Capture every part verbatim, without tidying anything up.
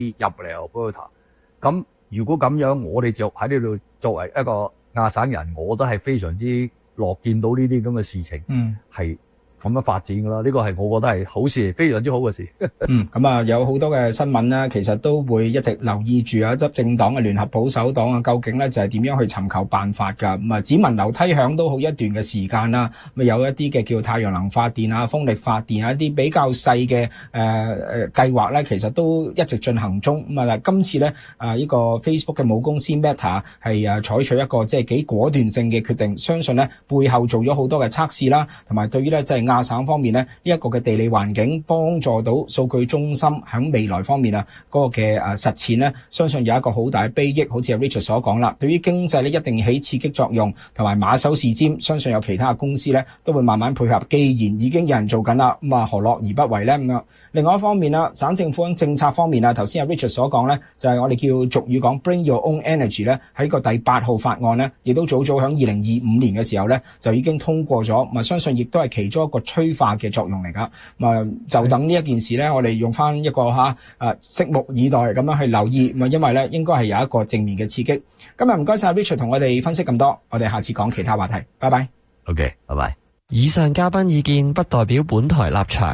入嚟 Alberta。咁如果咁樣，我哋就喺呢度作為一個亞省人，我都係非常之樂見到呢啲咁嘅事情，嗯，係咁樣發展㗎啦。呢個係我覺得係好事，非常之好嘅事。 嗯，咁啊有好多嘅新聞啦，其實都會一直留意住啊執政黨嘅聯合保守黨啊，究竟咧就係點樣去尋求辦法㗎？咁啊，只聞樓梯響都好一段嘅時間啦。咁有一啲嘅叫太陽能發電啊、風力發電啊一啲比較細嘅誒誒計劃咧，其實都一直進行中。咁啊，今次咧啊呢個 Facebook 嘅母公司 Meta 係啊採取一個即係幾果斷性嘅決定，相信咧背後做咗好多嘅測試啦，同埋對於咧即係亞省方面咧呢一個嘅地理環境幫助到數據中心喺未來方面啊嗰個嘅誒實踐咧，相信有一個好大嘅裨益。好似阿 Richard 所講啦，對於經濟咧一定起刺激作用，同埋馬首是瞻，相信有其他嘅公司咧都會慢慢配合。既然已經有人做緊啦，咁啊何樂而不為咧？咁樣另外一方面啦，省政府喺政策方面啊，頭先阿 Richard 所講咧，就係我哋叫俗語講 Bring Your Own Energy 咧，喺個第八號法案咧，亦都早早喺二零二五年嘅時候咧就已經通過咗。咁啊，相信亦都係其中一個催化嘅作用嚟噶。咁啊，就等呢一件事咧，我哋用翻一個吓誒拭目以待咁樣去留意。咁啊，因為咧應該係有一個正面嘅刺激。今日唔該晒 Richard 同我哋分析咁多，我哋下次講其他話題。拜拜。 OK， 拜拜。 以上嘉賓意見不代表本台立場。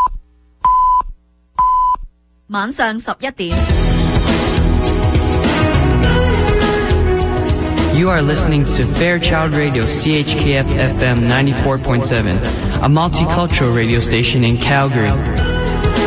晚上十一點。 You are listening to Fairchild Radio C H K F F M ninety-four point seven, a multicultural radio station in Calgary.